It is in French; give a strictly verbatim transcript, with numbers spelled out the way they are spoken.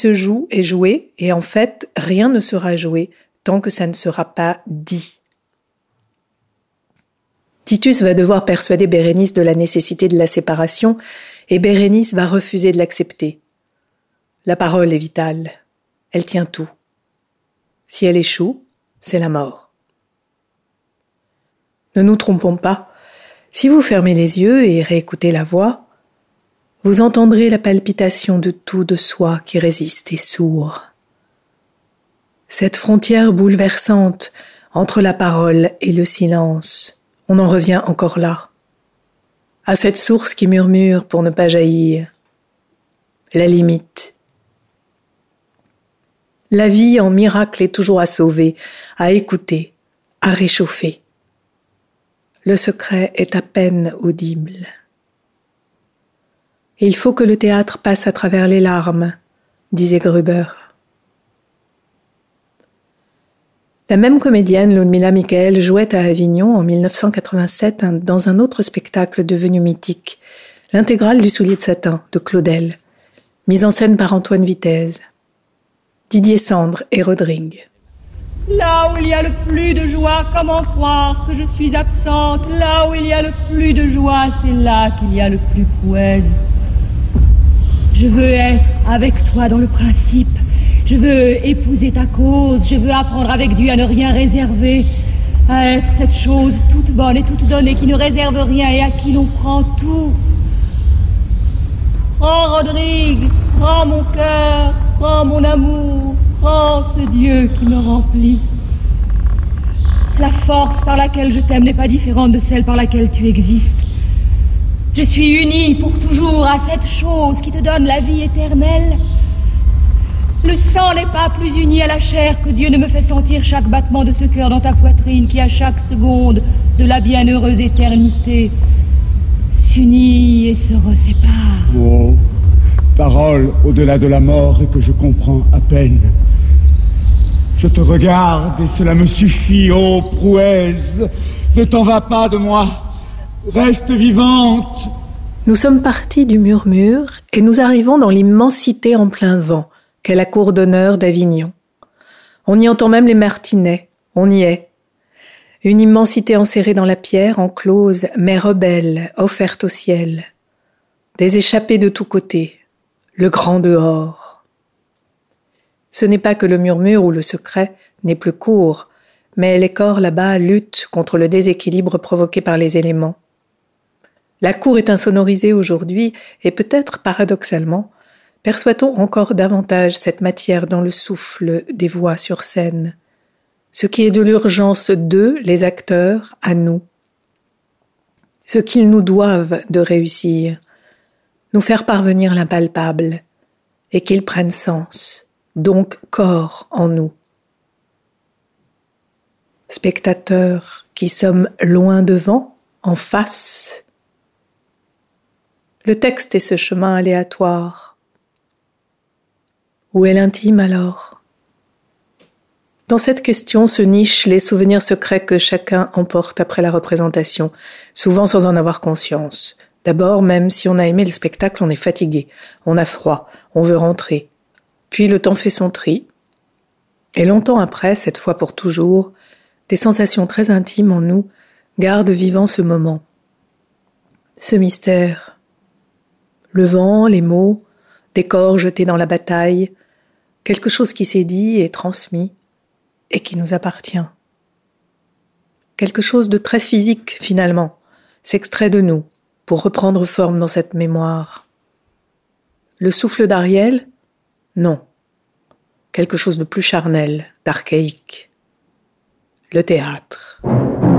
se joue est joué, et en fait, rien ne sera joué tant que ça ne sera pas dit. Titus va devoir persuader Bérénice de la nécessité de la séparation, et Bérénice va refuser de l'accepter. La parole est vitale, elle tient tout. Si elle échoue, c'est la mort. Ne nous trompons pas, si vous fermez les yeux et réécoutez la voix, vous entendrez la palpitation de tout de soi qui résiste et sourd. Cette frontière bouleversante entre la parole et le silence, on en revient encore là, à cette source qui murmure pour ne pas jaillir, la limite. La vie en miracle est toujours à sauver, à écouter, à réchauffer. Le secret est à peine audible. Il faut que le théâtre passe à travers les larmes, disait Gruber. La même comédienne, Ludmilla Michael, jouait à Avignon en mille neuf cent quatre-vingt-sept dans un autre spectacle devenu mythique, l'intégrale du Soulier de satin de Claudel, mise en scène par Antoine Vitez, Didier Sandre et Rodrigue. Là où il y a le plus de joie, comment croire que je suis absente? Là où il y a le plus de joie, c'est là qu'il y a le plus poèse. Je veux être avec toi dans le principe. Je veux épouser ta cause. Je veux apprendre avec Dieu à ne rien réserver. À être cette chose toute bonne et toute donnée qui ne réserve rien et à qui l'on prend tout. Prends Rodrigue, prends mon cœur, prends mon amour, prends ce Dieu qui me remplit. La force par laquelle je t'aime n'est pas différente de celle par laquelle tu existes. Je suis unie pour toujours à cette chose qui te donne la vie éternelle. Le sang n'est pas plus uni à la chair que Dieu ne me fait sentir chaque battement de ce cœur dans ta poitrine qui, à chaque seconde de la bienheureuse éternité, s'unit et se resépare. Oh, parole au-delà de la mort et que je comprends à peine. Je te regarde et cela me suffit, ô prouesse. Ne t'en va pas de moi. Reste vivante. Nous sommes partis du murmure et nous arrivons dans l'immensité en plein vent, qu'est la cour d'honneur d'Avignon. On y entend même les martinets, on y est. Une immensité enserrée dans la pierre, enclose, mais rebelle, offerte au ciel. Des échappées de tous côtés, le grand dehors. Ce n'est pas que le murmure ou le secret n'est plus court, mais les corps là-bas luttent contre le déséquilibre provoqué par les éléments. La cour est insonorisée aujourd'hui et peut-être paradoxalement, perçoit-on encore davantage cette matière dans le souffle des voix sur scène, ce qui est de l'urgence d'eux, les acteurs, à nous, ce qu'ils nous doivent de réussir, nous faire parvenir l'impalpable, et qu'il prenne sens, donc corps en nous. Spectateurs qui sommes loin devant, en face. Le texte est ce chemin aléatoire. Où est l'intime alors? Dans cette question se nichent les souvenirs secrets que chacun emporte après la représentation, souvent sans en avoir conscience. D'abord, même si on a aimé le spectacle, on est fatigué, on a froid, on veut rentrer. Puis le temps fait son tri. Et longtemps après, cette fois pour toujours, des sensations très intimes en nous gardent vivant ce moment. Ce mystère. Le vent, les mots, des corps jetés dans la bataille, quelque chose qui s'est dit et transmis et qui nous appartient. Quelque chose de très physique finalement, s'extrait de nous pour reprendre forme dans cette mémoire. Le souffle d'Ariel? Non. Quelque chose de plus charnel, d'archaïque. Le théâtre.